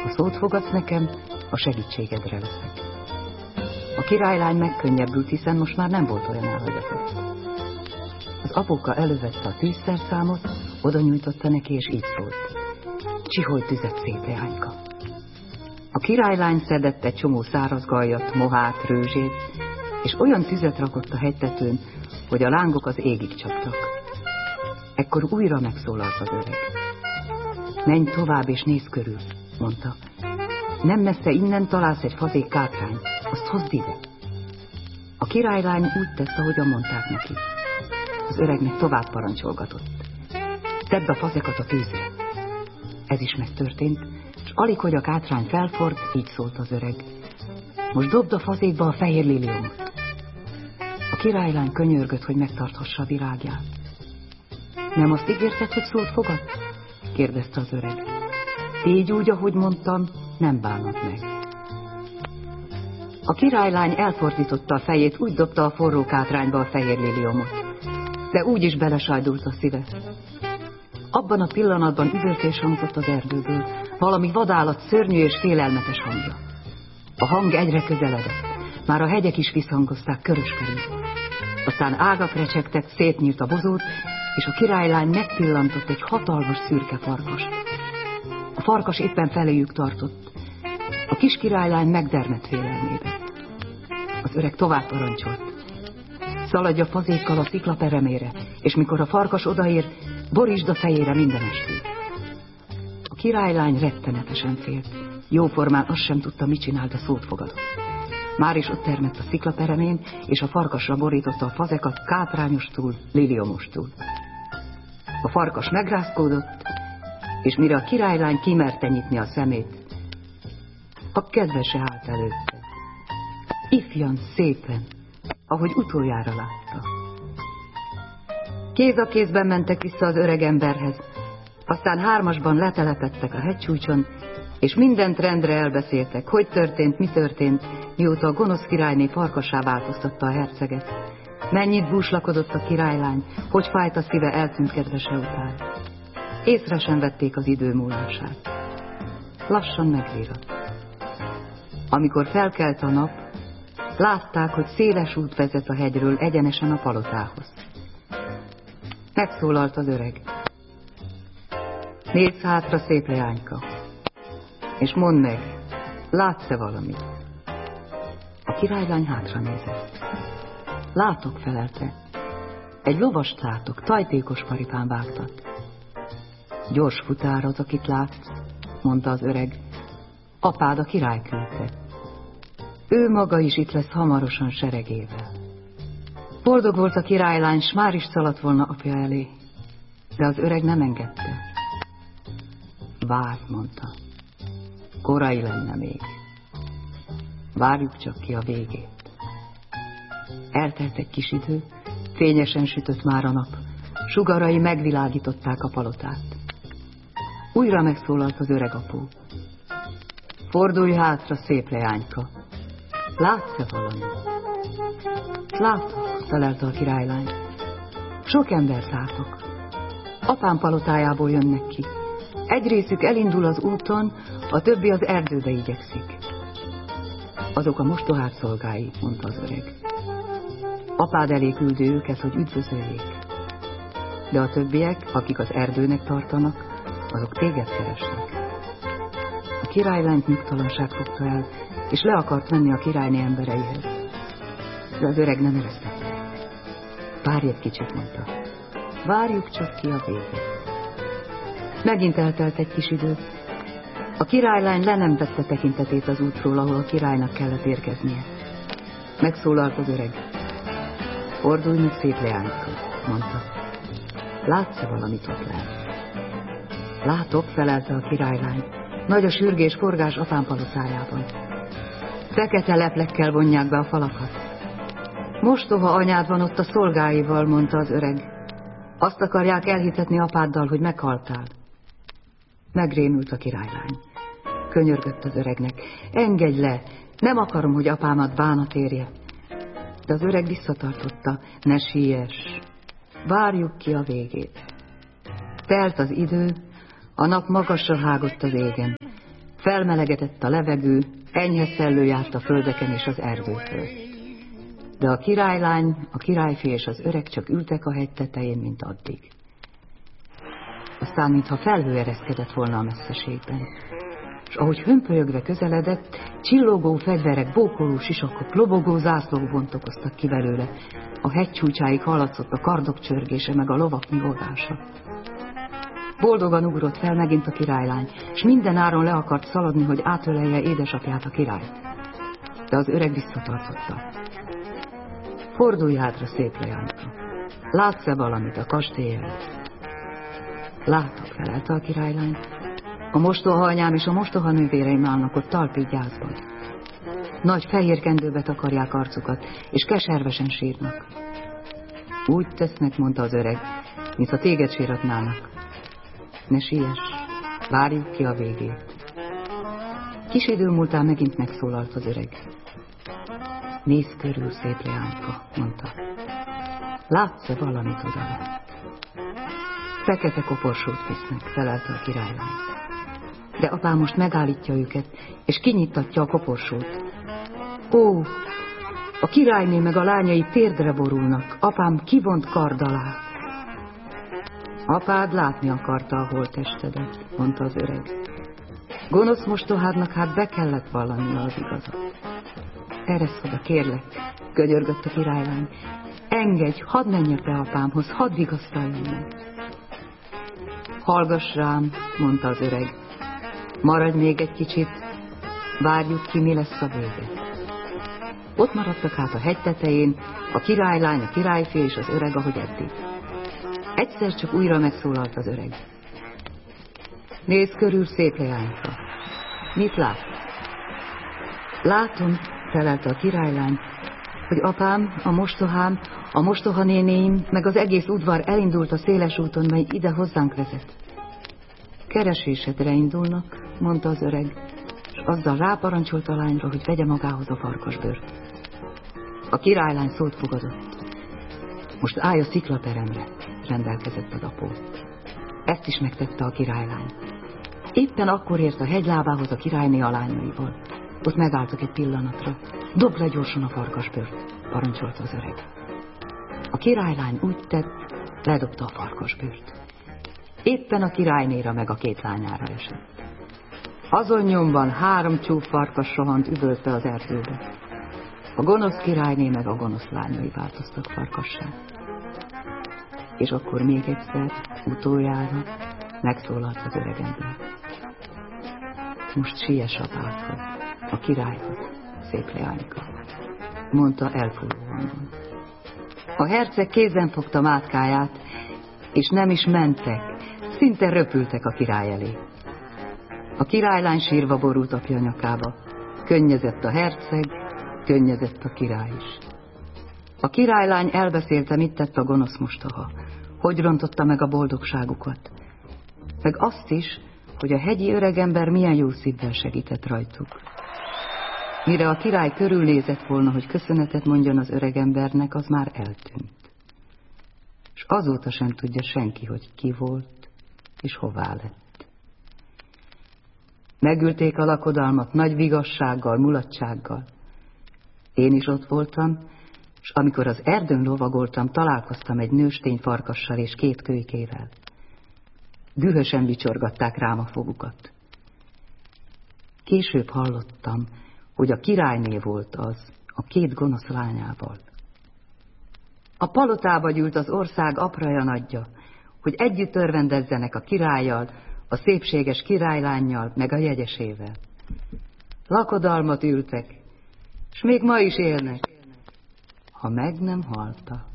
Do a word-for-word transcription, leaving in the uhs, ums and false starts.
Ha szót fogadsz nekem, a segítségedre leszek. A királylány megkönnyebbült, hiszen most már nem volt olyan elhagyatott. Az apuka elővette a tűzszerszámot, oda nyújtotta neki, és így szólt. Csiholj tüzet, szép leányka. A királylány szedett egy csomó száraz gajat, mohát, rőzsét, és olyan tüzet rakott a hegytetőn, hogy a lángok az égig csaptak. Ekkor újra megszólalt az öreg. Menj tovább és nézz körül, mondta. Nem messze innen találsz egy fazék kátrányt, azt hozd ide. A királylány úgy tett, ahogyan mondták neki. Az öregnek tovább parancsolgatott. Tedd a fazekat a tűzre. Ez is megtörtént, és alig, hogy a kátrány felford, így szólt az öreg. Most dobd a fazékba a fehér liliomot. A királylány könyörgött, hogy megtarthassa a virágját. Nem azt ígérted, hogy szót fogad? Kérdezte az öreg. Így úgy, ahogy mondtam, nem bánod meg. A királylány elfordította a fejét, úgy dobta a forró kátrányba a fehér liliomot. De úgy is belesajdult a szíve. Abban a pillanatban üvöltés hangzott az erdőből, valami vadállat szörnyű és félelmetes hangja. A hang egyre közeledett, már a hegyek is visszhangozták köröskerül. Aztán ágak recsegtek, szétnyílt a bozót, és a királylány megpillantott egy hatalmas szürke farkast. A farkas éppen feléjük tartott. A kis királylány megdermedt félelmébe. Az öreg tovább parancsolt. Szaladj a fazékkal a szikla peremére, és mikor a farkas odaér, borítsd a fejére minden estét. A királylány rettenetesen félt. Jóformán azt sem tudta, mit csinál, de szót fogadott. Már is ott termett a szikla peremén, és a farkasra borította a fazekat káprányostól, liliomostól. A farkas megrázkódott, és mire a királylány kimerte nyitni a szemét, a kedvese állt előtte. Ifjan, szépen, ahogy utoljára látta. Kéz a kézben mentek vissza az öreg emberhez, aztán hármasban letelepedtek a hegycsúcson, és mindent rendre elbeszéltek, hogy történt, mi történt, mióta a gonosz királyné farkassá változtatta a herceget. Mennyit búslakodott a királylány, hogy fájt a szíve eltűnt kedvese után. Észre sem vették az idő múlását. Lassan megvírott. Amikor felkelt a nap, látták, hogy széles út vezet a hegyről egyenesen a palotához. Megszólalt az öreg. Nézz hátra, szép leányka, és mondd meg, látsz-e valamit? A királylány hátra nézett. Látok, felelte. Egy lovast látok, tajtékos paripán vágtat. Gyors futár az, akit látsz, mondta az öreg. Apád a király küldte. Ő maga is itt lesz hamarosan seregével. Boldog volt a királylány, s már is szaladt volna apja elé, de az öreg nem engedte. Várj, mondta. Korai lenne még. Várjuk csak ki a végét. Eltelt egy kis idő, fényesen sütött már a nap, sugarai megvilágították a palotát. Újra megszólalt az öreg apu. Fordulj hátra, szép leányka. Látsz-e valami? Látok, felelte a királylány. Sok embert látok. Apám palotájából jönnek ki. Egy részük elindul az úton, a többi az erdőbe igyekszik. Azok a mostohát szolgái, mondta az öreg. Apád elé küldi őket, hogy üdvözöljék. De a többiek, akik az erdőnek tartanak, azok téged keresnek. A királylányt nyugtalanság fogta el, és le akart menni a királyné embereihez. De az öreg nem eresztette. Várj egy kicsit, mondta. Várjuk csak ki a végét. Megint eltelt egy kis idő. A királylány le nem vette tekintetét az útról, ahol a királynak kellett érkeznie. Megszólalt az öreg. Fordulj meg, szép leányka, mondta. Látsz-e valamit ott lent? Látok, felelte a királylány. Nagy a sürgés forgás apám palotájában. Fekete leplekkel vonják be a falakat. Mostoha anyád van ott a szolgáival, mondta az öreg. Azt akarják elhitetni apáddal, hogy meghaltál. Megrémült a királylány. Könyörgött az öregnek. Engedj le, nem akarom, hogy apámat bánat érje. De az öreg visszatartotta. Ne siess, várjuk ki a végét. Telt az idő, a nap magasra hágott az égen. Felmelegedett a levegő, enyhe szellő járt a földeken és az erdőtől. De a királylány, a királyfi és az öreg csak ültek a hegy tetején, mint addig. Aztán, mintha felhő ereszkedett volna a messzeségben. És ahogy hömpölyögve közeledett, csillogó fegyverek, bókoló sisakok, lobogó zászlók bontakoztak ki belőle. A hegy csúcsáig hallatszott a kardok csörgése, meg a lovak nyugodása. Boldogan ugrott fel megint a királylány, és minden áron le akart szaladni, hogy átölelje édesapját, a királyt. De az öreg visszatartotta. Fordulj hátra, szép leányka. Látsz-e valamit a kastély előtt? Látok, felelte a királylány. A mostoha anyám és a mostoha nővéreim állnak ott talpig gyászban. Nagy fehér kendőbe takarják arcukat, és keservesen sírnak. Úgy tesznek, mondta az öreg, mintha téged síratnának. Ne siess, várjuk ki a végét. Kis idő múltán megint megszólalt az öreg. Nézz körül, szép leányka, mondta. Látsz-e valamit odalent? Fekete koporsót visznek, felelte a királylány. De apám most megállítja őket, és kinyittatja a koporsót. Ó, a királyné meg a lányai térdre borulnak, apám kivont kard alá. Apád látni akarta a holttestedet, mondta az öreg. Gonosz mostohádnak hát be kellett vallania az igazat. Eressz oda, kérlek, könyörgött a királylány. Engedj, hadd menjek be apámhoz, hadd vigasztaljon meg. Hallgass rám, mondta az öreg. Maradj még egy kicsit, várjuk ki, mi lesz a vége. Ott maradtak hát a hegy tetején, a királylány, a királyfi és az öreg, ahogy eddig. Egyszer csak újra megszólalt az öreg. Nézz körül, szép leányka. Mit látsz? Látom, felelte a királylány, hogy apám, a mostohám, a mostohanénéim, meg az egész udvar elindult a széles úton, mely ide hozzánk vezet. Keresésedre indulnak, mondta az öreg, és azzal ráparancsolt a lányra, hogy vegye magához a farkasbőrt. A királylány szót fogadott. Most állj a sziklaperemre, rendelkezett az apó. Ezt is megtette a királylány. Éppen akkor ért a hegylábához a királyné a lányaival. Ott megálltak egy pillanatra. Dobd le gyorsan a farkasbőrt, parancsolta az öreg. A királylány úgy tett, ledobta a farkasbőrt. Éppen a királynéra meg a két lányára esett. Azon nyomban három csúf farkas rohant üvölte az erdőbe. A gonosz királyné meg a gonosz lányai változtak farkassá. És akkor még egyszer, utoljára megszólalt az öregember. Most siess apádhoz, a királyhoz, szép leányka, mondta elfúró hangon. A herceg kézen fogta mátkáját, és nem is mentek, szinte röpültek a király elé. A királylány sírva borult apja nyakába, könnyezett a herceg, könnyezett a király is. A királylány elbeszélte, mit tett a gonosz mostoha, hogy rontotta meg a boldogságukat, meg azt is, hogy a hegyi öregember milyen jó szívvel segített rajtuk. Mire a király körülnézett volna, hogy köszönetet mondjon az öregembernek, az már eltűnt. És azóta sem tudja senki, hogy ki volt, és hová lett. Megülték a lakodalmat nagy vigassággal, mulatsággal. Én is ott voltam, és amikor az erdőn lovagoltam, találkoztam egy nőstény farkassal és két kölykével. Dühösen vicsorgatták rám a fogukat. Később hallottam, hogy a királyné volt az, a két gonosz lányával. A palotába gyűlt az ország apraja nagyja, hogy együtt örvendezzenek a királlyal, a szépséges királylánnyal, meg a jegyesével. Lakodalmat ültek, s még ma is élnek, ha meg nem haltak.